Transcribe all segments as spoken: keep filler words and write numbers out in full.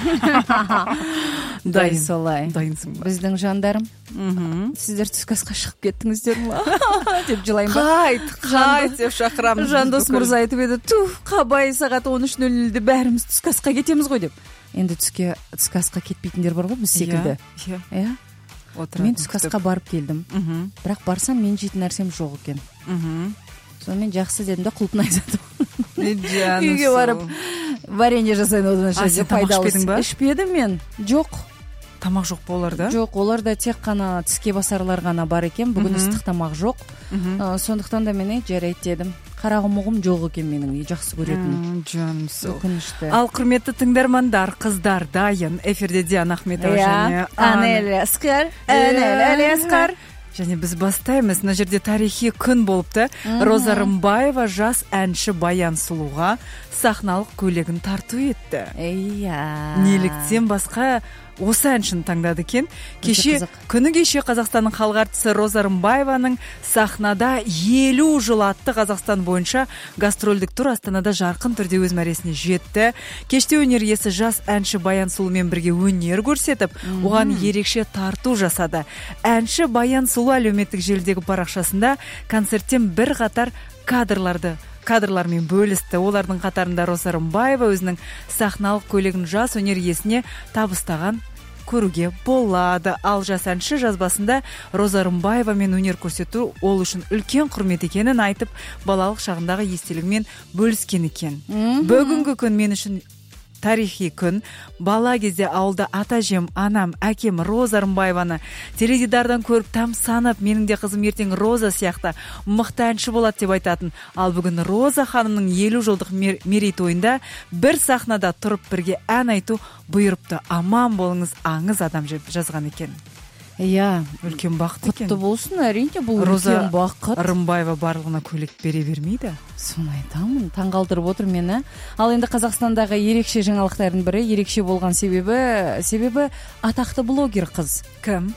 Дайын солай. Дайынсың ба? Біздің жандарым. Сіздер түскі асқа шығып кеттіңіздер ма? Деп жылайын ба? Қайт, қайт деп шақырамыз. Жандос мырза айтып еді, туф, қабай сағат он үш нөл нөлде бәріміз түскі асқа кетеміз ғой деп. Енді түскі асқа кетпейтіндер бар ғой, біз секілді. Иә. Мен түскі асқа барып келдім. Бірақ барсам мен жейтін нәрсем жоқ екен. Сонымен жақсы дедім да құлпын айзадым. Үйге барып варенье жасайын одан ашып пайдалы. Ішпедім мен. Жоқ. Тамақ жоқ боларда? Жоқ, оларда тек қана тіске басарлар ғана бар екен. Бүгін ыстық тамақ жоқ. Сондықтан да мен жарайды дедім. Қарағым жоқ екен менің, жақсы көретін. Жаным сол. Өкінішті. Ал құрметті тыңдармандар, қыздар дайын. Эфирде Диана Ахметова және Анелия Асқар. Анелия Асқар. Және біз бастаймыз. Мына жерде тарихи күн болыпты. Роза Рымбаева жас әнші Баян Сұлуға сахналық көйлегін тарту етті. Иә. Неліктен басқа осы әншіні таңдады екен. Кеше, күні кеше Қазақстанның халық артисі Роза Рымбаеваның сахнада елу жыл атты Қазақстан бойынша гастрольдік тур Астанада жарқын түрде өз мәресіне жетті. Кеште өнер иесі жас әнші Баян Сұлумен бірге өнер көрсетіп, оған ерекше тарту жасады. Әнші Баян Сұлу әлеуметтік желідегі парақшасында концерттен бір қатар кадрларды кадрлармен бөлісті. Олардың қатарында Роза Рымбаева өзінің сахналық көйлегін жас өнер иесіне табыстаған көруге болады. Ал жас әнші жазбасында Роза Рымбаевамен өнер көрсету ол үшін үлкен құрмет екенін айтып, балалық шағындағы естелігімен бөліскен екен. Бүгінгі күн мен үшін тарихи күн. Бала кезде ауылда ата-әжем, анам, әкем Роза Рымбаеваны теледидардан көріп тамсанып, менің де қызым ертең Роза сияқты мықты әнші болады деп айтатын. Ал бүгін Роза ханымның елу жылдық мерейтойында бір сахнада тұрып бірге ән айту бұйырыпты. Аман болыңыз, аңыз адам жазған екен. Иә, үлкен бақыт екен. Құтты болсын, әрине бұл үлкен бақыт. Роза Рымбаева барлығына көйлек бере бермейді. Соны айтамын, таңғалдырып отыр мені. Ал енді Қазақстандағы ерекше жаңалықтардың бірі, ерекше болған себебі, себебі атақты блогер қыз. Кім?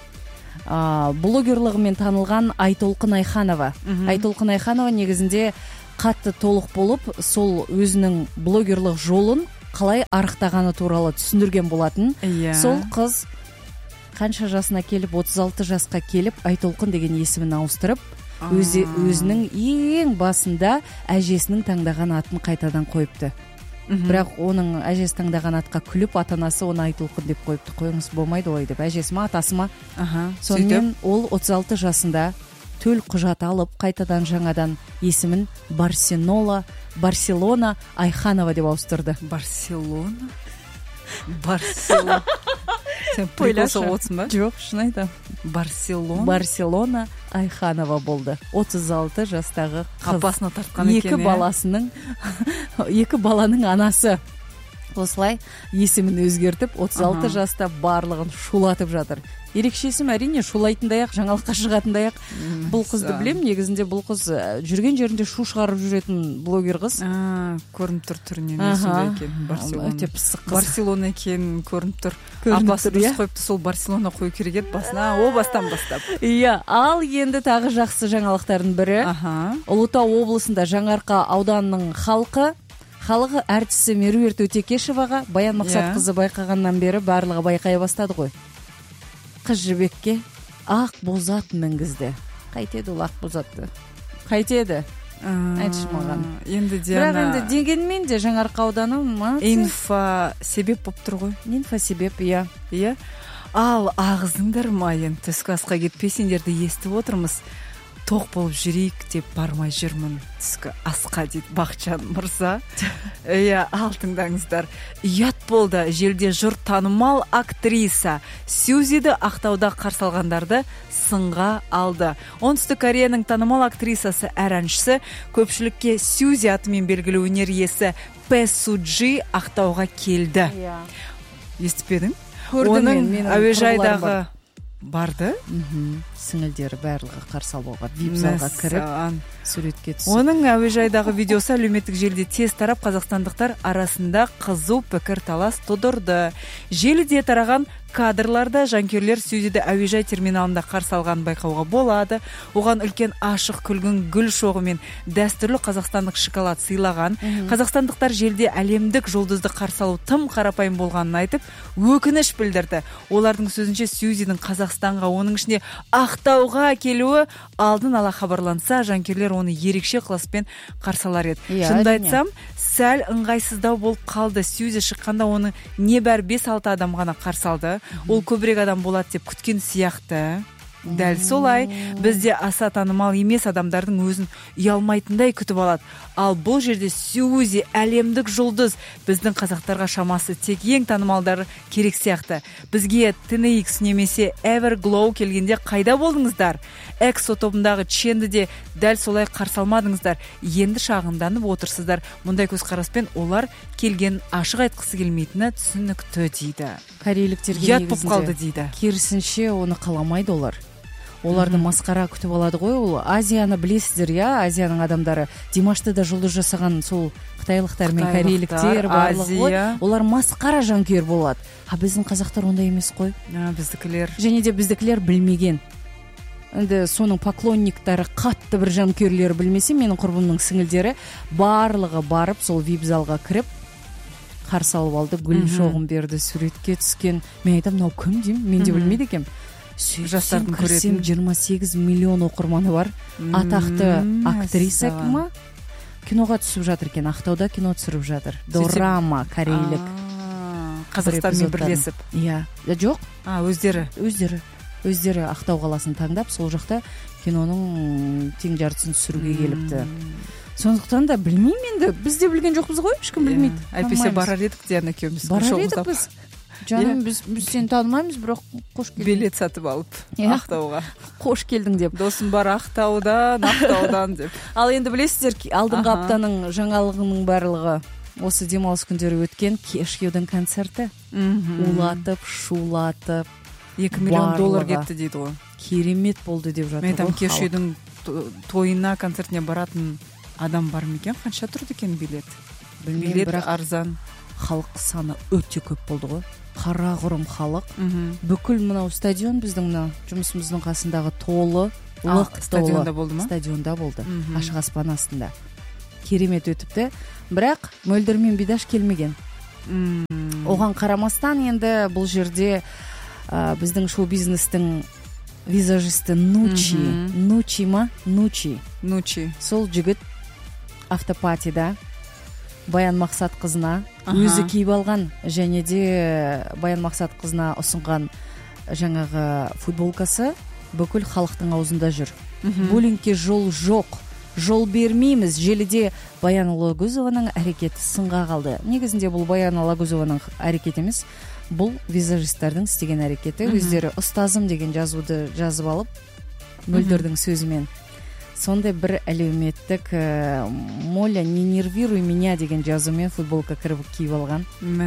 А, блогерлығымен танылған Айтолқын Айханова. Айтолқын Айханова негізінде қатты толық болып, сол өзінің блогерлық жолын қалай арықтағаны туралы түсіндірген болатын. Сол қыз қанша жасына келіп, отыз алты жасқа келіп, Айтолқын деген есімін ауыстырып, өзі, өзінің ең басында әжесінің таңдаған атын қайтадан қойыпты. Бірақ оның әжесі таңдаған атқа күліп, ата-анасы оны Айтолқын деп қойыпты. Қойыңыз болмайды олай деп, әжесі ма, атасы ма? Сонымен ол отыз алты жасында төл құжат алып, қайтадан жаңадан есімін Барселона, Барселона Айханова деп ауыстырды. Барселона? Барселона. Сен приколса отсың ба? Жоқ, шын айтам. Барселона? Барселона Айханова болды. отыз алты жастағы қыз. Қапасына тартқан екен. Екі баласының, екі баланың анасы. Осылай есімін өзгертіп, отыз алты жаста барлығын шулатып жатыр. Ерекше есім әрине шулайтындай-ақ, жаңалыққа шығатындай-ақ. Бұл қызды білем, негізінде бұл қыз жүрген жерінде шу шығарып жүретін блогер қыз. Көрініп тұр түрінен есімде екен. Барселона. Барселона екен көрініп тұр. Апасы дұрыс қойыпты, сол Барселона қою керек еді басына, о бастан бастап. Иә, ал енді тағы жақсы жаңалықтардың бірі. Ұлытау облысында Жаңарқа ауданының халқы Халық әртісі Меруерт Өтекешеваға Баян Мақсатқызы байқағаннан бері барлығы байқай бастады ғой. Қыз жібекке ақ бозат мінгізді. Қайтеді ол ақ бозатты? Қайтеді? Айтшы маған. Енді Диана... Бірақ енді дегенмен де Жаңарқа ауданы инфа себеп болып тұр ғой. Инфа себеп, иә. Иә. Ал ағызыңдар ма енді түскі асқа кетпесеңдерді естіп отырмыз. Тоқ болып жүрейік деп бармай жүрмін түскі асқа дейді Бақытжан мырза. Иә, ал тыңдаңыздар. Ұят болды, желде жұрт танымал актриса Сюзиді Ақтауда қарсы алғандарды сынға алды. Оңтүстік Кореяның танымал актрисасы әр әншісі көпшілікке Сюзи атымен белгілі өнер иесі Пэ Суджи Ақтауға келді. Естіпедің? Оның әуежайдағы барды. Сіңілдері барлығы қарсы алуға, вип залға кіріп, суретке түсіп. Оның әуежайдағы видеосы әлеуметтік желіде тез тарап, қазақстандықтар арасында қызу пікір талас тудырды. Желіде тараған кадрларда жанкүйерлер Сьюзиді әуежай терминалында қарсы алғанын байқауға болады. Оған үлкен ашық күлгін гүл шоғы мен дәстүрлі қазақстандық шоколад сыйлаған. Қазақстандықтар желде әлемдік жұлдызды қарсы алу тым қарапайым болғанын айтып, өкініш білдірді. Олардың сөзінше Сьюзидің Қазақстанға, оның ішінде Ақтауға келуі алдын ала хабарланса, жанкүйерлер оны ерекше ықыласпен қарсы алар еді. Шынымды айтсам, сәл ыңғайсыздау болып қалды. Сьюзи шыққанда оны небәрі бес-алты адам ғана қарсы алды. Ол көбірек адам болады деп күткен сияқты. Дәл солай, бізде аса танымал емес адамдардың өзін ұялмайтындай күтіп алады. Ал бұл жерде Сьюзи әлемдік жұлдыз, біздің қазақтарға шамасы тек ең танымалдары керек сияқты. Бізге ти эн икс немесе Everglow келгенде қайда болдыңыздар? Эксо тобындағы Ченді де дәл солай қарсы алмадыңыздар. Енді шағымданып отырсыздар. Мұндай көзқараспен олар келген ашық айтқысы келмейтіні түсінікті дейді. Корейліктерге негізінде керісінше оны қаламайды олар. Оларды масқара күтіп алады ғой. Ол Азияны білесіздер, я, Азияның адамдары. Димашты да жұлдыз жасаған сол қытайлықтар мен корейліктер барлығы ғой. Олар масқара жанкүйер болады. А біздің қазақтар ондай емес қой. Біздікілер. Және де біздікілер білмеген. Енді соның поклонниктары қатты бір жанкүйерлері білмесе, менің құрбымның сіңілдері барлығы барып сол вип залға кіріп қарсы алып алды, гүл шоғын берді, суретке түскен. Мен айтам, мынау кім деймін? Мен де білмейді екенмін. Жастардың көретін жиырма сегіз миллион оқырманы бар. Атақты актриса кім? Киноға түсіп жатыр екен. Ақтауда кино түсіріп жатыр. Дорама, корейлік. Қазақстанмен бірлесіп. Иә. Жоқ. А, өздері. Өздері. Өздері Ақтау қаласын таңдап, сол жақта киноның тең жартысын түсіруге келіпті. Сондықтан да білмеймін енді. Біз де білген жоқпыз ғой, ешкім білмейді. Әйтпесе барар едік, Диана екеуміз. Барар едік біз. Жаным, біз, біз сені танымаймыз, бірақ қош келдің. Билет сатып алып Ақтауға. Қош келдің деп. Досым бар Ақтаудан, Ақтаудан деп. Ал енді білесіздер, алдыңғы аптаның жаңалығының барлығы осы демалыс күндері өткен Кешьюдің концерті. Улатып, шулатып. екі миллион доллар кетті дейді ғой. Керемет болды деп жатыр. Мен там Кешьюдің тойына, концертіне баратын адам бар ма екен? Қанша тұрды екен билет? Билет арзан. Халық саны өте көп болды ғой. Қара құрым халық. Бүкіл мынау стадион біздің мына жұмысымыздың қасындағы толы, лық толы. Стадионда болды ма? Стадионда болды. Ашық аспан астында. Керемет өтіпті. Бірақ мөлдір мен бидаш келмеген. Оған қарамастан енді бұл жерде ә, біздің шоу-бизнестің визажисті Нучи. Нучи ма? Нучи. Нучи. Сол жігіт автопатида Баян Мақсат қызына өзі киіп алған, және де Баян Мақсат қызына ұсынған жаңағы футболкасы бүкіл халықтың аузында жүр. Булингке жол жоқ, жол бермейміз. Желіде Баян Алагөзованың әрекеті сынға қалды. Негізінде бұл Баян Алагөзованың әрекеті емес, бұл визажистердің істеген әрекеті. Өздері ұстазым деген жазуды жазып алып, мөлдірдің сөзімен сондай бір әлеуметтік Моля, не нервируй меня деген жазумен футболка кіріп киіп алған.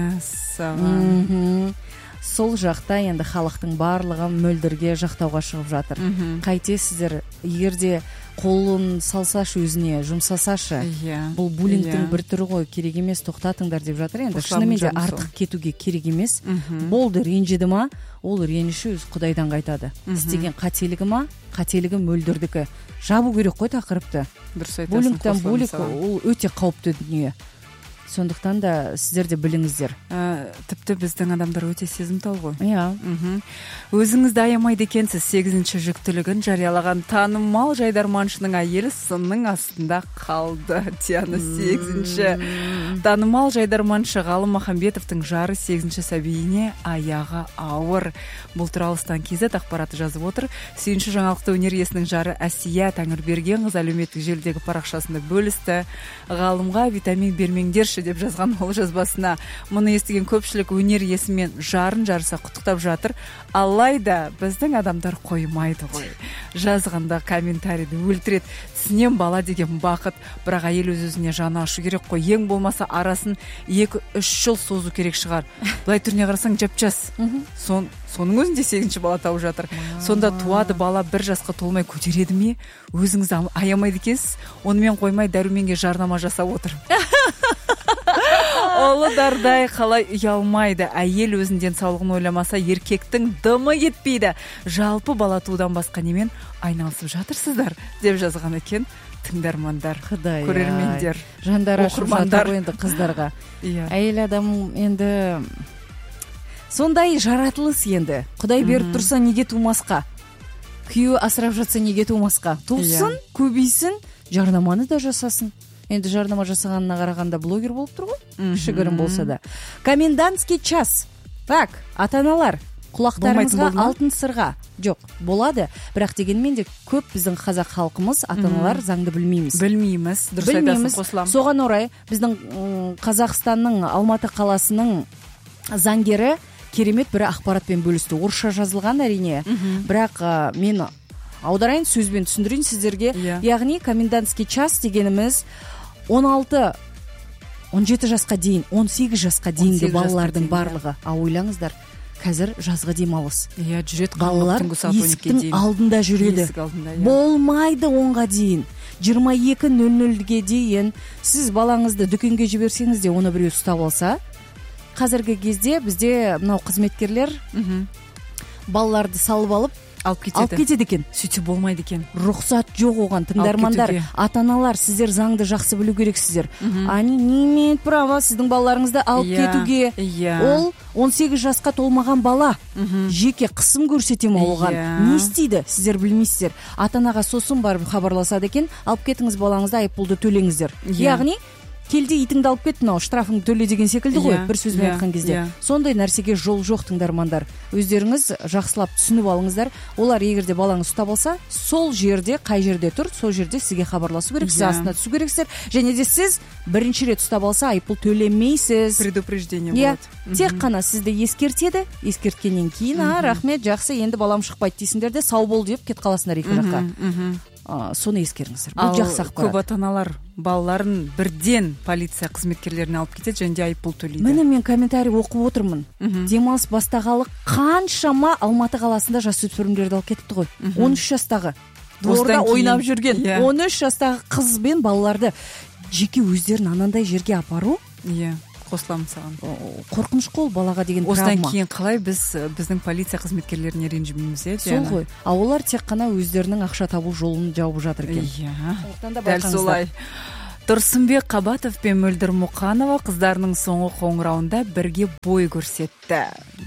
Мәссаған. Сол жақта енді халықтың барлығы мөлдірге жақтауға шығып жатыр. Қайтесіздер, егерде қолын салсашы өзіне, жұмсасашы. Бұл булингтің бір түрі ғой, керек емес, тоқтатыңдар деп жатыр. Енді шынымен де артық кетуге керек емес. Болды, ренжіді ма? Ол реніші өз Құдайдан қайтады. Істеген қателігі ма? Қателігі мөлдірдікі. Жабу керек қой тақырыпты. Булингтан булик ол өте қауіпті дүние. Сондықтан да сіздер де біліңіздер. Тіпті біздің адамдар өте сезімтал ғой. Иә. Өзіңізді аямайды екенсіз. Сегізінші жүктілігін жариялаған танымал жайдарманшының әйелі сынның астында қалды. Диана сегізінші. Танымал жайдарманшы Ғалым Махамбетовтың жары сегізінші сәбиіне аяғы ауыр. Бұл туралы Стан кз ақпараты жазып отыр. Сүйінші жаңалықты өнер иесінің жары Әсия Тәңірберген қыз әлеуметтік желідегі парақшасында бөлісті. Ғалымға витамин бермеңдерші деп жазған ол жазбасына. Мұны естіген көпшілік өнер иесімен жарын жарыса құттықтап жатыр. Алайда біздің адамдар қоймайды ғой. Жазғанда комментарийді өлтіреді. Тісінен бала деген бақыт, бірақ әйел өз-өзіне жаны ашу керек қой. Ең болмаса арасын екі-үш жыл созу керек шығар. Бұлай түріне қарасаң жап-жас. Сон Соның өзінде сегізінші бала тауып жатыр. Сонда туады бала бір жасқа толмай көтереді ме? Өзіңізді аямайды екенсіз. Онымен қоймай дәруменге жарнама жасап отыр. қолы дардай қалай ұялмайды. Әйел өзінің денсаулығын ойламаса, еркектің дымы кетпейді. Жалпы бала туудан басқа немен айналысып жатырсыздар деп жазған екен тыңдармандар, көрермендер, жандар ашып жатыр енді қыздарға. Әйел адам енді сондай жаратылыс, енді Құдай беріп тұрса неге тумасқа, күйеуі асырап жатса неге тумасқа, тусын, көбейсін, жарнаманы да жасасын. Енді жарнама жасағанына қарағанда блогер болып тұр ғой, кішігірім болса да. Комендантский час. Так, ата-аналар, құлақтарыңызға алтын сырға. Жоқ, болады, бірақ дегенмен де көп біздің қазақ халқымыз ата-аналар заңды білмейміз. Білмейміз, дұрыс айтасың, қосылам. Соған орай біздің Қазақстанның Алматы қаласының заңгері керемет бір ақпаратпен бөлісті. Орысша жазылған әрине, бірақ мен аударайын, сөзбен түсіндірейін сіздерге. Яғни комендантский час дегеніміз он алты он жеті жасқа дейін, он сегіз жасқа дейінгі балалардың барлығы. А ойлаңыздар, қазір жазғы демалыс. Иә, жүреді балалар есіктің алдында жүреді. Болмайды онға дейін. жиырма екі нөл нөлге дейін сіз балаңызды дүкенге жіберсеңіз де оны біреу ұстап алса, қазіргі кезде бізде мынау қызметкерлер балаларды салып алып алып кетеді екен. Сөйтсе болмайды екен. Рұқсат жоқ оған. Тыңдармандар, ата-аналар, сіздер заңды жақсы білу керексіздер. Они не имеют права сіздің балаларыңызды алып кетуге. Ол он сегіз жасқа толмаған бала. Жеке қысым көрсетем оған. Не істейді? Сіздер білмейсіздер. Ата-анаға сосын барып хабарласады екен, алып кетіңіз балаңызды, айыппұлды төлеңіздер. Яғни келді итіңді алып кет, мынау штрафыңды төле деген секілді ғой, бір сөзбен айтқан кезде. Сондай нәрсеге жол жоқ, тыңдармандар. Өздеріңіз жақсылап түсініп алыңыздар. Олар егерде балаңыз ұстап алса, сол жерде, қай жерде тұр, сол жерде сізге хабарласу керек, сіз астына түсу керексіздер. Және де сіз бірінші рет ұстап алса, айыппұл төлемейсіз. Предупреждение болады. Тек қана сізді ескертеді, ескерткеннен кейін, а, рахмет, жақсы, енді балам шықпайды дейсіңдер де, сау бол деп кет қаласыңдар екі жаққа. Соны ескеріңіздер. Бұл жақсы ақпарат. Көп ата-аналар балаларын бірден полиция қызметкерлеріне алып кетеді және де айыппұл төлейді. Міне мен комментарий оқып отырмын. Демалыс бастағалы қаншама Алматы қаласында жасөспірімдерді алып кетіпті ғой. он үш жастағы дворда ойнап жүрген он үш жастағы қыз бен балаларды жеке өздерін анандай жерге апару. Иә. Қосыламын саған. Қорқыныш қол балаға деген травма. Осыдан кейін қалай біз біздің полиция қызметкерлеріне ренжімейміз, е? Сол ғой. А олар тек қана өздерінің ақша табу жолын жауып жатыр екен. Иә. Дәл солай. Тұрсынбек Қабатов пен Мөлдір Мұқанова қыздарының соңғы қоңырауында бірге бой көрсетті.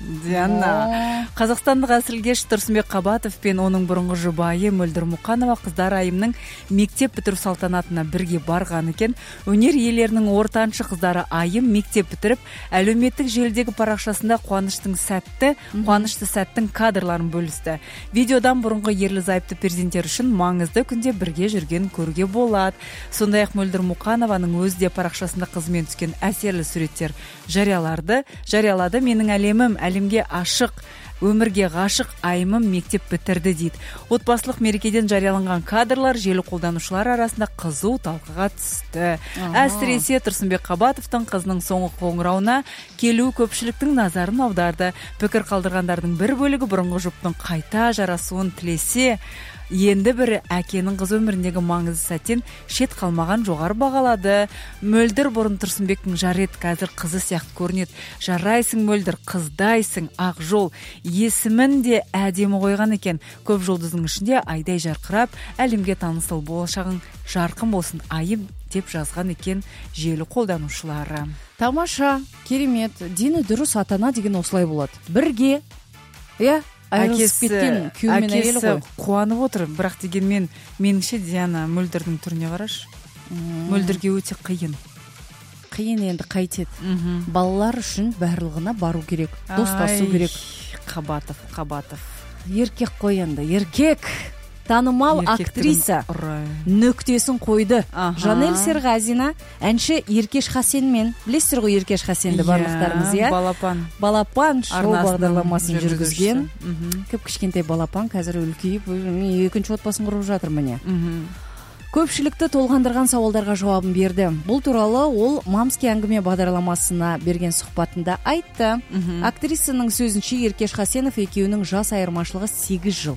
Диана. Қазақстандық әсілгеш Тұрсынбек Қабатов пен оның бұрынғы жұбайы Мөлдір Мұқанова қыздар айымның мектеп бітіру салтанатына бірге барған екен. Өнер иелерінің ортаншы қыздары айым мектеп бітіріп, әлеуметтік желідегі парақшасында қуаныштың сәтті, қуанышты сәттің кадрларын бөлісті. Видеодан бұрынғы ерлі-зайыпты перзенттер үшін маңызды күнде бірге жүрген көруге болады. Сондай-ақ Мөлдір Мұқанованың өзі де парақшасында қызымен түскен әсерлі суреттер жарияларды. Жариялады. Менің әлемім, әлемге ашық, өмірге ғашық айымым мектеп бітірді дейді. Отбасылық мерекеден жарияланған кадрлар желі қолданушылар арасында қызу талқыға түсті. Әсіресе Тұрсынбек Қабатовтың қызының соңғы қоңырауына келу көпшіліктің назарын аударды. Пікір қалдырғандардың бір бөлігі бұрынғы жұптың қайта жарасуын тілесе, енді бірі әкенің қыз өміріндегі маңызды сәттен шет қалмаған жоғары бағалады. Мөлдір бұрын Тұрсынбектің жарет, қазір қызы сияқты көрінеді. Жарайсың Мөлдір, қыздайсың, ақ жол. Есімін де әдемі қойған екен. Көп жұлдыздың ішінде айдай жарқырап, әлемге танысыл, болашағың жарқын болсын айым деп жазған екен желі қолданушылары. Тамаша, керемет. Дені дұрыс, ата-ана деген осылай болады. Бірге, иә, әкесі қуанып отыр, бірақ дегенмен меніңше Диана Мөлдірдің түріне қараш. Мөлдірге өте қиын. Қиын енді қайтеді. Балалар үшін барлығына бару керек, достасу керек. Қабатов, Қабатов. Еркек қой енді, еркек. Танымал актриса нүктесін қойды. Жанель Серғазина әнші Еркеш Хасенмен, білесіздер ғой Еркеш Хасенді барлықтарыңыз, иә? Балапан. Балапан шоу бағдарламасын жүргізген. Көп кішкентай балапан қазір үлкейіп, екінші отбасын құрып жатыр міне. Көпшілікті толғандырған сауалдарға жауабын берді. Бұл туралы ол Мамский әңгіме бағдарламасына берген сұхбатында айтты. Актрисаның сөзінше Еркеш Хасенов екеуінің жас айырмашылығы сегіз жыл.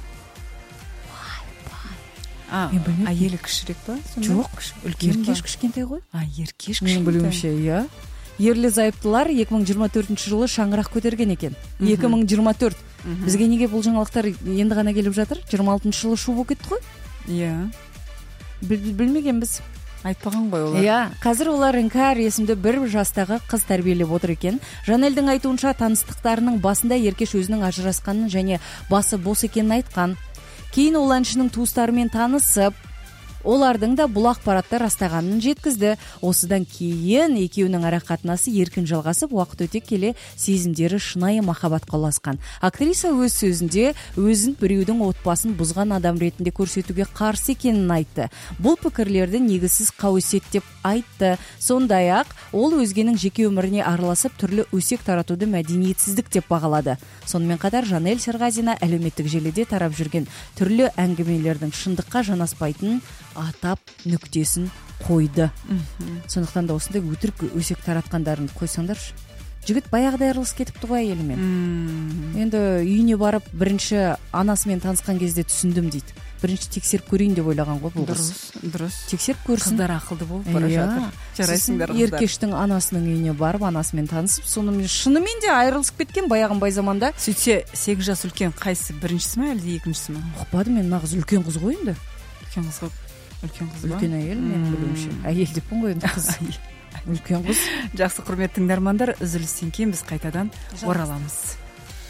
Әйелі кішірек па? Жоқ, Еркеш кішкентай ғой. А, Еркеш кішкентай. Мен білуімше, иә. ерлі зайыптылар эки миң жыйырма төртүнчү жылы шаңырақ көтерген екен. эки миң жыйырма төрт. Бізге неге бұл жаңалықтар енді ғана келіп жатыр? жыйырма алтынчы жылы шу болып кетті ғой. Иә. Білмегенбіз. Айтпаған ғой олар. Иә, қазір олар Іңкәр есімді бір жастағы қыз тәрбиелеп отыр екен. Жанелдің айтуынша таныстықтарының басында Еркеш өзінің ажырасқанын және басы бос екенін айтқан. Кейін ол әншінің туыстарымен танысып, олардың да бұл ақпаратты растағанын жеткізді. Осыдан кейін екеуінің ара қатынасы еркін жалғасып, уақыт өте келе сезімдері шынайы махаббатқа ұласқан. Актриса өз сөзінде өзін біреудің отбасын бұзған адам ретінде көрсетуге қарсы екенін айтты. Бұл пікірлерді негізсіз қауесет деп айтты. Сондай-ақ ол өзгенің жеке өміріне араласып, түрлі өсек таратуды мәдениетсіздік деп бағалады. Сонымен қатар Жанель Серғазина әлеуметтік желіде тарап жүрген түрлі әңгімелердің шындыққа жанаспайтынын атап нүктесін қойды. Сондықтан да осындай өтірік өсек таратқандарын қойсаңдаршы. Жігіт баяғыда айырылысып кетіпті ғой әйелімен. Енді үйіне барып бірінші анасымен танысқан кезде түсіндім дейді. Бірінші тексеріп көрейін деп ойлаған ғой бұл қыз. Дұрыс, дұрыс. Тексеріп көрсін. Қыздар ақылды болып бара жатыр. Жарайсыңдар қыздар. Еркештің анасының үйіне барып, анасымен танысып, сонымен шынымен де айырылысып кеткен баяғын бай заманда. Сөйтсе, сегіз жас үлкен қайсысы, біріншісі ме әлде екіншісі ме? Ұқпадым, мен нағыз үлкен қыз ғой енді. Үлкен қыз ғой. Үлкен қыз ба? Үлкен әйел, мен білуімше. Әйел деппін ғой енді қыз. Үлкен қыз. Жақсы құрметті тыңдармандар, үзілістен кейін біз қайтадан ораламыз.